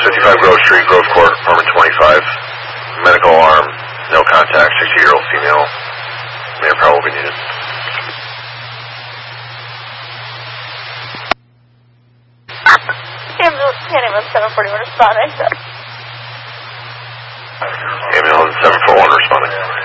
55 Grove Street, Grove Court, apartment 25. Medical alarm, no contact, 60-year-old female. Manpower will be needed. Ambulance 741 responding. Ambulance 741 responding.